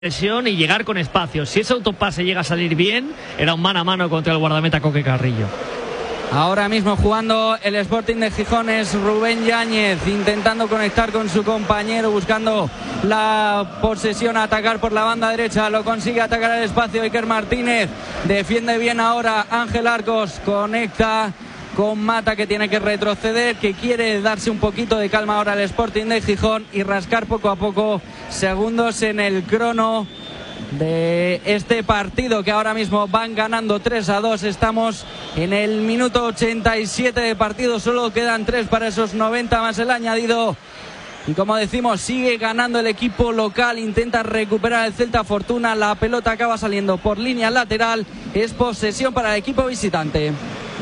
presión y llegar con espacio. Si ese autopase llega a salir bien, era un mano a mano contra el guardameta Coque Carrillo. Ahora mismo jugando el Sporting de Gijón es Rubén Yáñez, intentando conectar con su compañero, buscando la posesión, atacar por la banda derecha, lo consigue, atacar el espacio Iker Martínez, defiende bien ahora Ángel Arcos, conecta con Mata, que tiene que retroceder, que quiere darse un poquito de calma ahora el Sporting de Gijón y rascar poco a poco segundos en el crono de este partido, que ahora mismo van ganando 3-2. Estamos en el minuto 87 de partido, solo quedan 3 para esos 90 más el añadido. Y como decimos, sigue ganando el equipo local, intenta recuperar el Celta Fortuna, la pelota acaba saliendo por línea lateral, es posesión para el equipo visitante.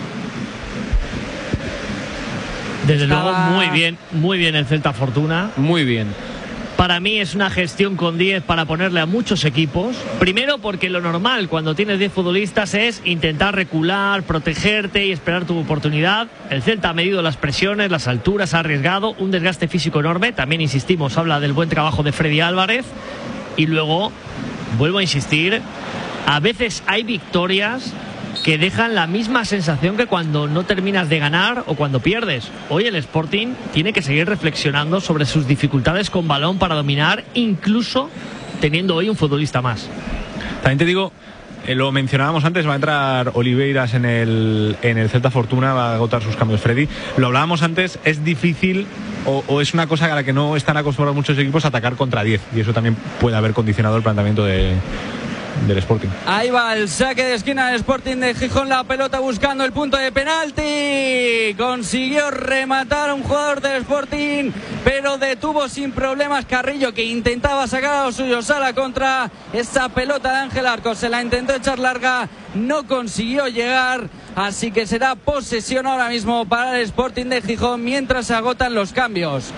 Desde luego, muy bien el Celta Fortuna. Muy bien. Para mí es una gestión con 10 para ponerle a muchos equipos. Primero porque lo normal cuando tienes 10 futbolistas es intentar recular, protegerte y esperar tu oportunidad. El Celta ha medido las presiones, las alturas, ha arriesgado, un desgaste físico enorme. También insistimos, habla del buen trabajo de Freddy Álvarez. Y luego, vuelvo a insistir, a veces hay victorias que dejan la misma sensación que cuando no terminas de ganar o cuando pierdes. Hoy el Sporting tiene que seguir reflexionando sobre sus dificultades con balón para dominar, incluso teniendo hoy un futbolista más. También te digo, lo mencionábamos antes, va a entrar Oliveiras en el Celta Fortuna, va a agotar sus cambios Freddy. Lo hablábamos antes, es difícil o es una cosa a la que no están acostumbrados muchos equipos, atacar contra 10, y eso también puede haber condicionado el planteamiento del Sporting. Ahí va el saque de esquina del Sporting de Gijón, la pelota buscando el punto de penalti, consiguió rematar a un jugador del Sporting, pero detuvo sin problemas Carrillo, que intentaba sacar a los suyos. Sala contra esa pelota de Ángel Arcos, se la intentó echar larga, no consiguió llegar, así que será posesión ahora mismo para el Sporting de Gijón mientras se agotan los cambios.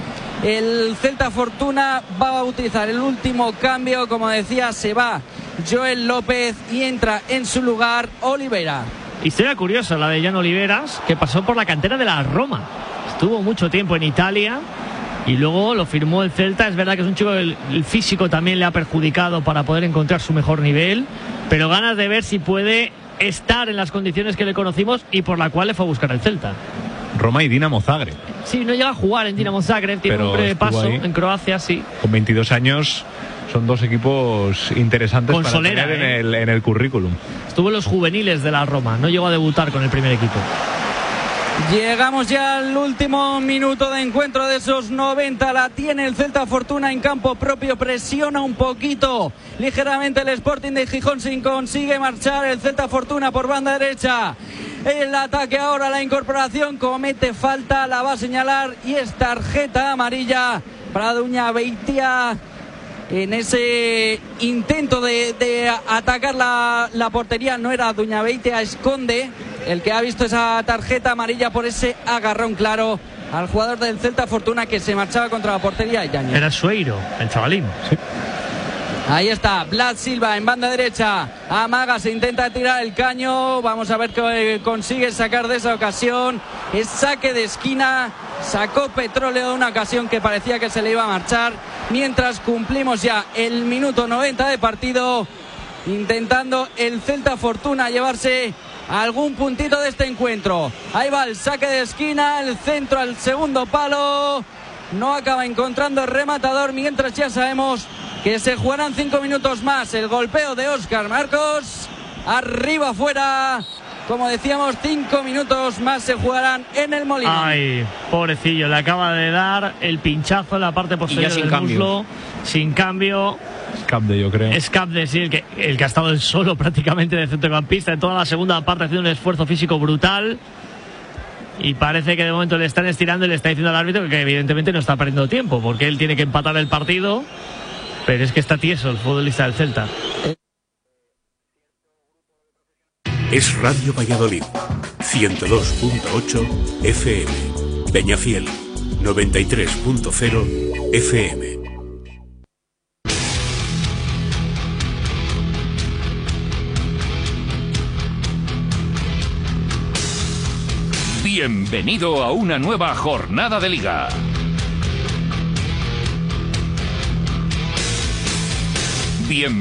El Celta Fortuna va a utilizar el último cambio, como decía, se va Joel López y entra en su lugar Oliveira. Historia curiosa la de Jan Oliveras, que pasó por la cantera de la Roma. Estuvo mucho tiempo en Italia y luego lo firmó el Celta. Es verdad que es un chico, el físico también le ha perjudicado para poder encontrar su mejor nivel, pero ganas de ver si puede estar en las condiciones que le conocimos y por la cual le fue a buscar el Celta. Roma y Dinamo Zagreb. Sí, no llega a jugar en Dinamo Zagreb, tiene un breve paso ahí en Croacia, sí. Con 22 años son dos equipos interesantes con para Solera, tener en el currículum. Estuvo en los juveniles de la Roma, no llegó a debutar con el primer equipo. Llegamos ya al último minuto de encuentro de esos 90. La tiene el Celta Fortuna en campo propio. Presiona un poquito ligeramente el Sporting de Gijón, sin consigue marchar el Celta Fortuna por banda derecha. El ataque ahora, la incorporación, comete falta, la va a señalar y es tarjeta amarilla para Duñabeitia. En ese intento de atacar la portería, no era Duñabeitia, Esconde el que ha visto esa tarjeta amarilla por ese agarrón claro al jugador del Celta Fortuna que se marchaba contra la portería de Yáñez. Era Sueiro, el chavalín. Sí. Ahí está, Blas Silva en banda derecha, amaga, se intenta tirar el caño, vamos a ver qué consigue sacar de esa ocasión. Es saque de esquina, sacó petróleo de una ocasión que parecía que se le iba a marchar, mientras cumplimos ya el minuto 90 de partido, intentando el Celta Fortuna llevarse algún puntito de este encuentro. Ahí va el saque de esquina, el centro al segundo palo, no acaba encontrando el rematador, mientras ya sabemos que se jugarán 5 minutos más. El golpeo de Óscar Marcos, arriba afuera, como decíamos, 5 minutos más se jugarán en el Molinón. Ay, pobrecillo, le acaba de dar el pinchazo en la parte posterior del muslo, sin cambio. Escapde, yo creo. Escapde, sí, el que ha estado solo prácticamente de centrocampista en toda la segunda parte, haciendo un esfuerzo físico brutal. Y parece que de momento le están estirando y le está diciendo al árbitro que evidentemente no está perdiendo tiempo, porque él tiene que empatar el partido. Pero es que está tieso el futbolista del Celta. Es Radio Valladolid, 102.8 FM, Peñafiel, 93.0 FM. Bienvenido a una nueva jornada de Liga. Bien